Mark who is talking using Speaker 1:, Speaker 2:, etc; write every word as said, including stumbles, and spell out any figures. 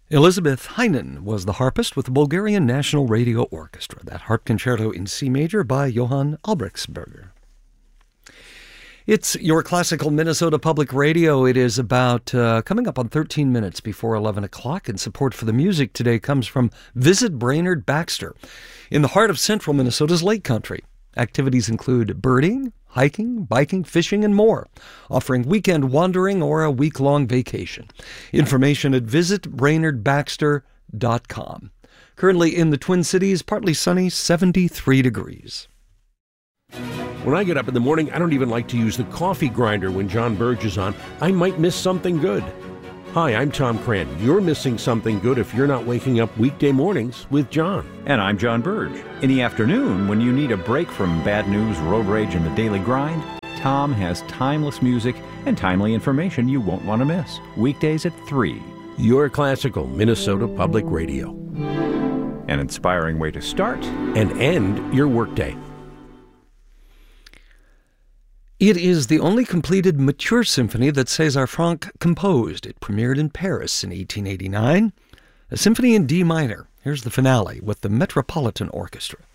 Speaker 1: Elizabeth Heinen was the harpist with the Bulgarian National Radio Orchestra. That harp concerto in C major by Johann Albrechtsberger. It's your classical Minnesota Public Radio. It is about uh, coming up on thirteen minutes before eleven o'clock, and support for the music today comes from Visit Brainerd Baxter in the heart of central Minnesota's Lake Country. Activities include birding, hiking, biking, fishing, and more, offering weekend wandering or a week-long vacation. Information at visit brainerd baxter dot com. Currently in the Twin Cities, partly sunny, seventy-three degrees.
Speaker 2: When I get up in the morning, I don't even like to use the coffee grinder when John Burge is on. I might miss something good. Hi, I'm Tom Cran. You're missing something good if you're not waking up weekday mornings with John.
Speaker 3: And I'm John Burge. In the afternoon, when you need a break from bad news, road rage, and the daily grind, Tom has timeless music and timely information you won't want to miss. Weekdays at three.
Speaker 2: Your classical Minnesota Public Radio.
Speaker 3: An inspiring way to start
Speaker 2: and end your workday.
Speaker 1: It is the only completed mature symphony that César Franck composed. It premiered in Paris in eighteen eighty-nine. A symphony in D minor. Here's the finale with the Metropolitan Orchestra.